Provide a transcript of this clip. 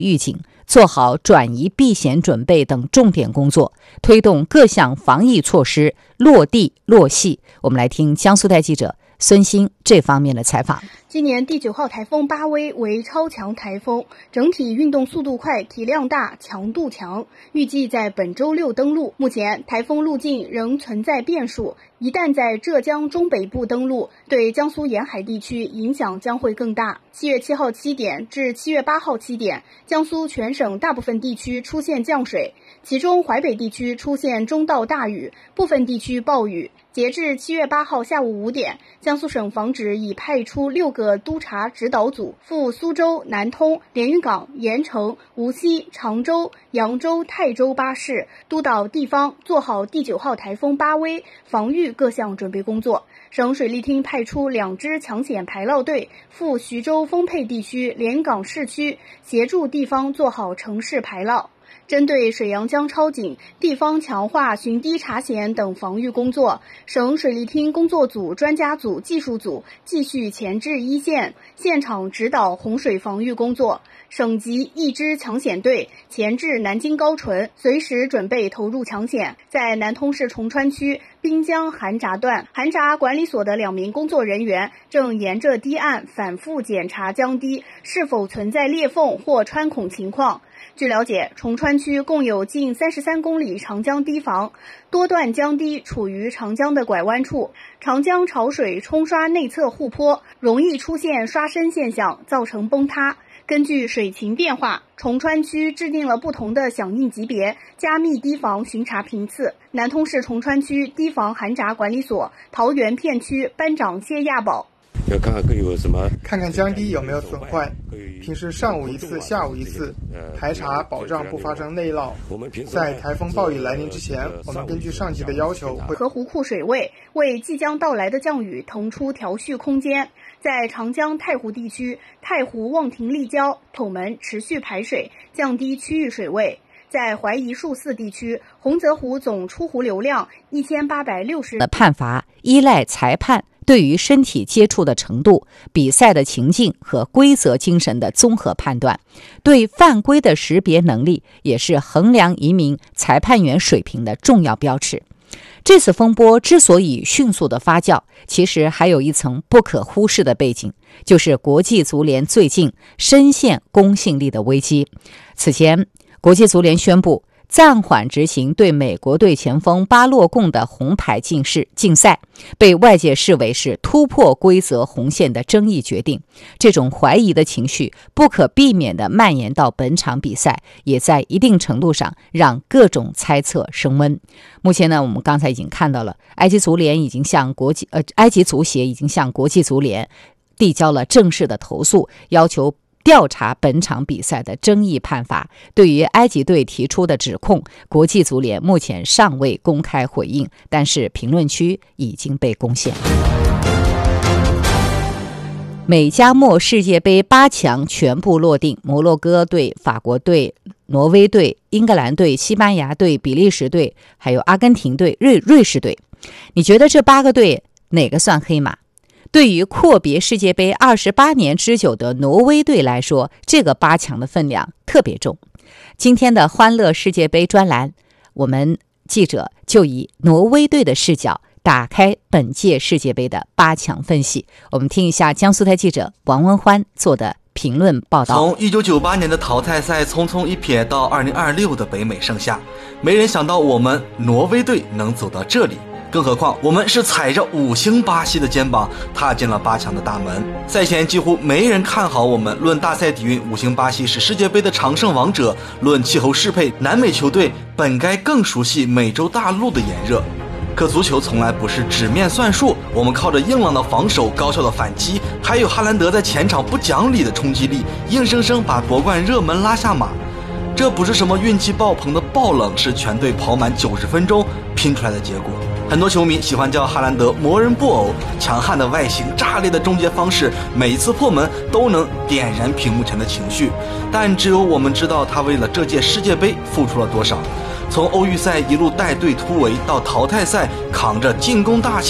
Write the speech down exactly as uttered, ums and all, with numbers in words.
预警，做好转移避险准备等重点工作，推动各项防疫措施落地落细。我们来听江苏台记者孙鑫这方面的采访。 今年第九号台风巴威为超强台风，整体运动速度快，体量大，强度强，预计在本周六登陆。目前台风路径仍存在变数，一旦在浙江中北部登陆，对江苏沿海地区影响将会更大。七月七号七点至七月八号七点，江苏全省大部分地区出现降水，其中淮北地区出现中到大雨，部分地区暴雨。截至七月八号下午五点，江苏省防指已派出六个督察指导组赴苏州、南通、连云港、盐城、无锡、常州、扬州、泰州八市，督导地方做好第九号台风巴威防御各项准备工作。省水利厅派出两支抢险排涝队赴徐州丰沛地区、连云港市区，协助地方做好城市排涝。针对水阳江超警，地方强化巡堤查险等防御工作，省水利厅工作组、专家组、技术组继续前置一线，现场指导洪水防御工作。省级一支抢险队前至南京高淳，随时准备投入抢险。在南通市崇川区滨江韩闸段，韩闸管理所的两名工作人员正沿着堤岸反复检查江堤是否存在裂缝或穿孔情况。据了解，崇川区共有近三十三公里长江堤防，多段江堤处于长江的拐弯处，长江潮水冲刷内侧护坡，容易出现刷身现象，造成崩塌。根据水情变化，崇川区制定了不同的响应级别，加密堤防巡查频次。南通市崇川区堤防韩闸管理所桃园片区班长谢亚宝。 要看看有什么， 看看江堤有没有损坏，平时上午一次，下午一次排查，保障不发生内涝。在台风暴雨来临之前，我们根据上级的要求， 河湖库水位为即将到来的降雨腾出调蓄空间。在长江太湖地区，太湖望亭立交、统门持续排水，降低区域水位。在淮宜数四地区，洪泽湖总出湖流量一千八百六十。 的判罚依赖裁判对于身体接触的程度、比赛的情境和规则精神的综合判断，对犯规的识别能力也是衡量一名裁判员水平的重要标尺。这次风波之所以迅速的发酵，其实还有一层不可忽视的背景，就是国际足联最近深陷公信力的危机。此前，国际足联宣布暂缓执行对美国队前锋巴洛贡的红牌禁示禁赛，被外界视为是突破规则红线的争议决定。这种怀疑的情绪不可避免地蔓延到本场比赛，也在一定程度上让各种猜测升温。目前呢，我们刚才已经看到了，埃及足联已经向国际呃，埃及足协已经向国际足联递交了正式的投诉，要求调查本场比赛的争议判罚。对于埃及队提出的指控，国际足联目前尚未公开回应，但是评论区已经被攻陷。美加墨世界杯八强全部落定，摩洛哥队、法国队、挪威队、英格兰队、西班牙队、比利时队，还有阿根廷队、瑞瑞士队。你觉得这八个队哪个算黑马？对于阔别世界杯二十八年之久的挪威队来说，这个八强的分量特别重。今天的欢乐世界杯专栏，我们记者就以挪威队的视角打开本届世界杯的八强分析。我们听一下江苏台记者王文欢做的评论报道。 从一九九八年的淘汰赛匆匆一瞥到二零二六的北美盛夏，没人想到我们挪威队能走到这里。更何况我们是踩着五星巴西的肩膀踏进了八强的大门。赛前几乎没人看好我们，论大赛底蕴，五星巴西是世界杯的常胜王者；论气候适配，南美球队本该更熟悉美洲大陆的炎热。可足球从来不是纸面算数，我们靠着硬朗的防守、高效的反击，还有哈兰德在前场不讲理的冲击力，硬生生把夺冠热门拉下马。这不是什么运气爆棚的爆冷，是全队跑满九十分钟拼出来的结果。很多球迷喜欢叫哈兰德魔人布偶，强悍的外形、炸裂的终结方式，每一次破门都能点燃屏幕前的情绪。但只有我们知道他为了这届世界杯付出了多少。从欧预赛一路带队突围，到淘汰赛扛着进攻大旗